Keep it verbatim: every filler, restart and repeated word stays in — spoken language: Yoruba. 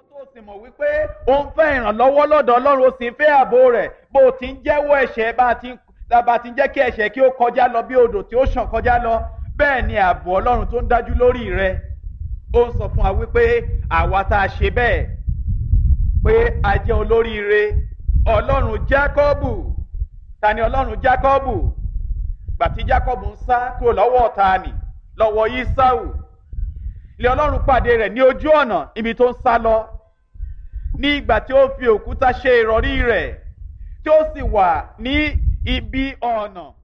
tó sì mọ̀ wípé ó ń fẹ́ ìrànlọ́wọ́ lọ́dọ̀ Ọlọ́run ó sì ń fẹ́ ààbò rẹ̀ bó o ti ń jẹ́wọ́ ẹ̀ṣẹ̀ bá a ti ń bá a ti ń jẹ́ kí ẹ̀ṣẹ̀ kí ó kọjá lọ bí odò tí ó ṣàn kọjá lọ bẹ́ẹ̀ ni ààbò Ọlọ́run tó ń dájú lórí rẹ̀ ó ń sọ fún wa wípé àwa tá a ṣe bẹ́ẹ̀ pé a jẹ́ olóríire Ọlọ́run Jákọ́bù. Ta ni Ọlọ́run Jákọ́bù? Gbà tí Jákọ́bù ń sá kúrò lọ́wọ́ ọ̀tá nì lọ́wọ́ Ísáù ilé Ọlọ́run pàdé rẹ̀ ní ojú ọ̀nà ibi tó ń sá lọ ní ìgbà tí ó fi òkúta ṣe ìrọ̀rí rẹ̀ tí ó sì wà ní ibi ọ̀nà